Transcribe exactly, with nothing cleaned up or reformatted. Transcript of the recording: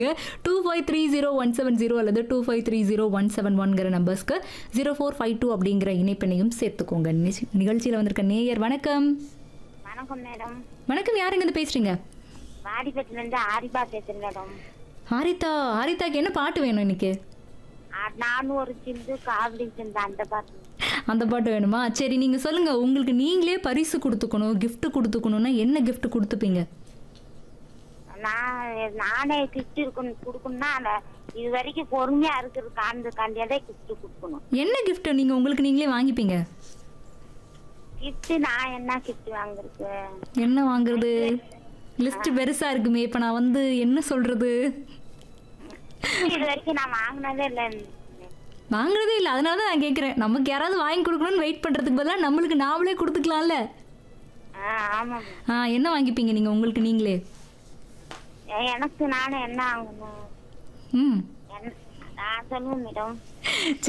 Two five three zero one seven zero அல்லது two five three zero one seven ஒன்கிற நம்பர்ஸ்க்கு zero four five two அப்படிங்கிற இணைப்பெண்ணையும் சேர்த்துக்கோங்க. நிகழ்ச்சி- நிகழ்ச்சியில் வந்திருக்க நேயர் வணக்கம். வணக்கம் மேடம். வணக்கம், யாருங்க இருந்து பேசுறீங்க? வாடிப்பட்டில இருந்து ஆரிபா பேசுறேன் மேடம். ஹாரிதா. ஹாரிதாக்கு என்ன பாட்டு வேணும் இன்னைக்கு? ஆ, நானும் ஒரு சிந்து காவடி சிந்து அந்த பாட்டு. அந்த பாட்டு வேணுமா? சரி, நீங்க சொல்லுங்க. உங்களுக்கு நீங்களே பரிசு கொடுத்துக்கணும், gift கொடுத்துக்கணும்னா என்ன gift கொடுத்துப்பீங்க? நான் நானே கிஃப்ட் இருக்கணும் கொடுக்கணும்னா அந்த இது வரைக்கும் பொறுமையா இருக்கிறது காண்றது காண்டியாதே கிஃப்ட் கொடுக்கணும். என்ன gift நீங்க உங்களுக்கு நீங்களே வாங்கிப்பீங்க? கிஃப்ட் நான் என்ன கிஃப்ட் வாங்குறது? என்ன வாங்குறது? லிஸ்ட் பெருசா இருக்குமே. இப்ப நான் வந்து என்ன சொல்றது? இது வரைக்கும் நான் வாங்கினதே இல்லை. வாங்குறதே இல்லை, அதனால தான் நான் கேட்குறேன். நமக்கு யாராவது வாங்கி கொடுக்கணும்னு வெயிட் பண்றதுக்கு பதிலாக நம்மளுக்கு நாமளே கொடுத்துக்கலாம்ல. ஆ ஆமா. ஆ, என்ன வாங்கிப்பீங்க நீங்க உங்களுக்கு நீங்களே? எனக்கு நானே என்ன வாங்கணும்? ம் என்ன- நான் சொல்லுவேன் மேடம்.